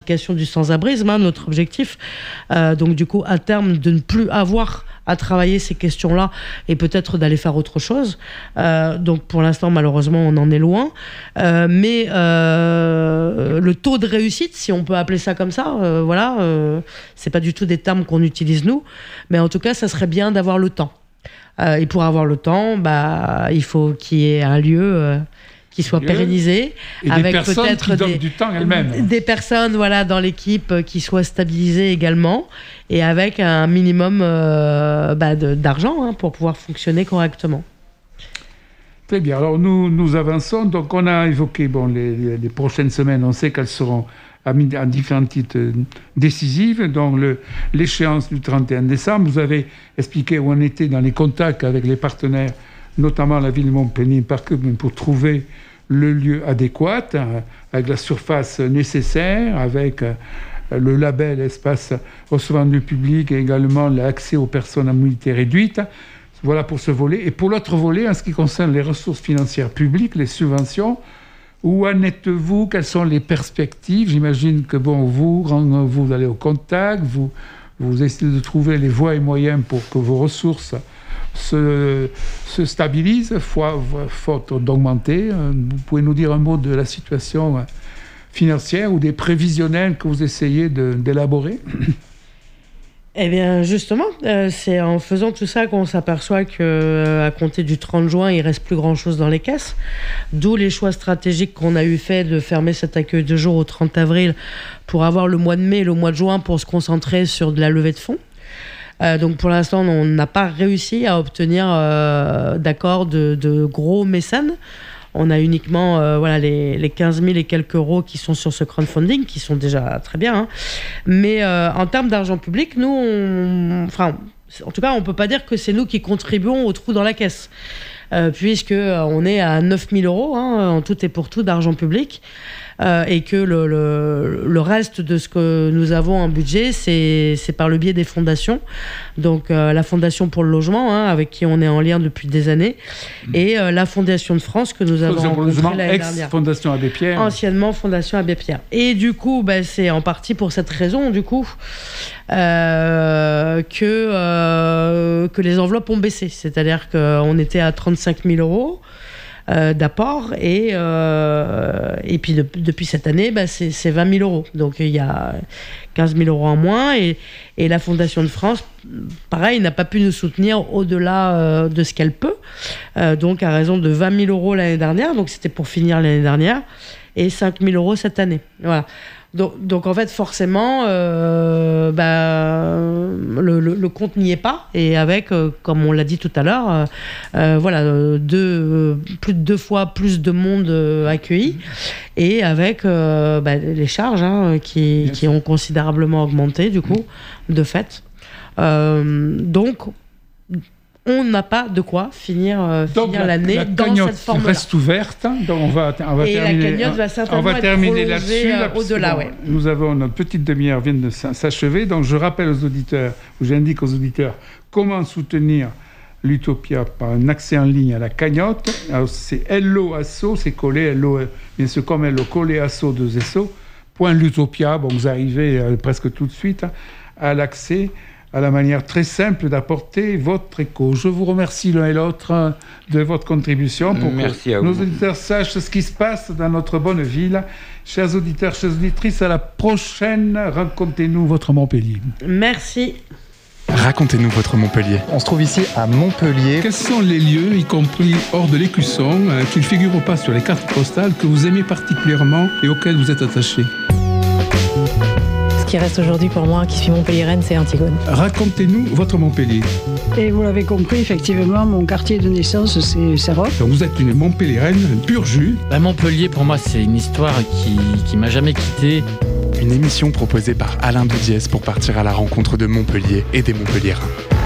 l'éradication du sans-abrisme, notre objectif. Donc du coup, à terme, de ne plus avoir à travailler ces questions-là et peut-être d'aller faire autre chose. Donc pour l'instant, malheureusement, on en est loin. Mais le taux de réussite, si on peut appeler ça comme ça, c'est pas du tout des termes qu'on utilise nous, mais en tout cas, ça serait bien d'avoir le temps. Et pour avoir le temps, il faut qu'il y ait un lieu qui soit pérennisé, et avec des personnes peut-être qui donnent du temps elles-mêmes. Des personnes dans l'équipe qui soient stabilisées également, et avec un minimum d'argent pour pouvoir fonctionner correctement. Très bien. Alors nous avançons. Donc on a évoqué les prochaines semaines. On sait qu'elles seront à différents titres décisives. Donc l'échéance du 31 décembre. Vous avez expliqué où on était dans les contacts avec les partenaires, notamment la ville de Montpellier, pour trouver le lieu adéquat, avec la surface nécessaire, avec le label espace recevant du public et également l'accès aux personnes à mobilité réduite. Voilà pour ce volet. Et pour l'autre volet, en ce qui concerne les ressources financières publiques, les subventions, où en êtes-vous? Quelles sont les perspectives? J'imagine que vous allez au contact, vous essayez de trouver les voies et moyens pour que vos ressources se stabilisent, faute d'augmenter. Vous pouvez nous dire un mot de la situation financière ou des prévisionnels que vous essayez d'élaborer? Eh bien, justement, c'est en faisant tout ça qu'on s'aperçoit qu'à compter du 30 juin, il ne reste plus grand-chose dans les caisses. D'où les choix stratégiques qu'on a eu fait de fermer cet accueil de jour au 30 avril pour avoir le mois de mai et le mois de juin pour se concentrer sur de la levée de fonds. Donc pour l'instant, on n'a pas réussi à obtenir d'accord de gros mécènes. On a uniquement les 15 000 et quelques euros qui sont sur ce crowdfunding, qui sont déjà très bien. Mais en termes d'argent public, nous, en tout cas, on ne peut pas dire que c'est nous qui contribuons au trou dans la caisse. Puisqu'on est à 9 000 euros en tout et pour tout d'argent public. Et que le reste de ce que nous avons en budget, c'est par le biais des fondations. Donc la Fondation pour le logement, avec qui on est en lien depuis des années, et la Fondation de France que nous avons rencontrée l'année dernière. Fondation Abbé Pierre. Anciennement Fondation Abbé Pierre. Et du coup, c'est en partie pour cette raison, du coup, que les enveloppes ont baissé. C'est-à-dire qu'on était à 35 000 euros. D'apport et puis depuis cette année c'est 20 000 euros, donc il y a 15 000 euros en moins et la Fondation de France pareil n'a pas pu nous soutenir au-delà de ce qu'elle peut, donc à raison de 20 000 euros l'année dernière, donc c'était pour finir l'année dernière, et 5 000 euros cette année, voilà. Donc en fait forcément le compte n'y est pas, et avec comme on l'a dit tout à l'heure plus de 2 fois plus de monde accueilli, et avec les charges qui ont considérablement augmenté du coup de fait, donc on n'a pas de quoi finir l'année dans cette forme-là. Reste ouverte, donc on va et terminer. La cagnotte va certainement être prolongée au-delà. Nous avons notre petite demi-heure vient de s'achever, donc je rappelle aux auditeurs, ou j'indique aux auditeurs comment soutenir l'Utopia par un accès en ligne à la cagnotte. Alors, c'est Hello Asso, c'est collé Hello, bien sûr comme Hello collé Asso 2 SO .l'Utopia. Bon, vous arrivez presque tout de suite à l'accès, à la manière très simple d'apporter votre écho. Je vous remercie l'un et l'autre de votre contribution pour que nos auditeurs sachent ce qui se passe dans notre bonne ville. Chers auditeurs, chères auditrices, à la prochaine. Racontez-nous votre Montpellier. Merci. Racontez-nous votre Montpellier. On se trouve ici à Montpellier. Quels sont les lieux, y compris hors de l'Écusson, qui ne figurent pas sur les cartes postales, que vous aimez particulièrement et auxquels vous êtes attaché? Ce qui reste aujourd'hui pour moi, qui suis montpelliéraine, c'est Antigone. Racontez-nous votre Montpellier. Et vous l'avez compris, effectivement, mon quartier de naissance, c'est Serroc. Donc vous êtes une Montpelliéraine, pur jus. Montpellier, pour moi, c'est une histoire qui m'a jamais quitté. Une émission proposée par Alain Doudiès pour partir à la rencontre de Montpellier et des Montpelliérains.